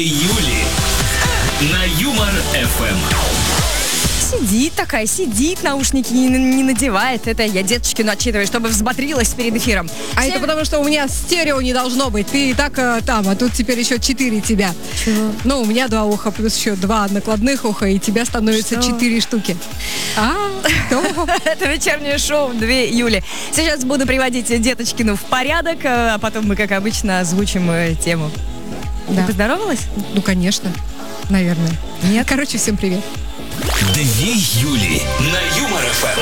Юли на Юмор ФМ. Сидит, наушники не надевает. Это я деточкину отчитываю, чтобы взбодрилась перед эфиром. А это потому, что у меня стерео не должно быть. Ты и так там, а тут теперь еще 4 тебя. Чего? Ну, у меня 2 уха, плюс еще 2 накладных уха, и тебя становится 4 штуки. Это вечернее шоу 2 Юли. Сейчас буду приводить деточкину в порядок, а потом мы, как обычно, озвучим тему. Да. Ты поздоровалась? Ну, конечно. Наверное. Нет? Короче, всем привет. 2 Юли на Юмор ФМ.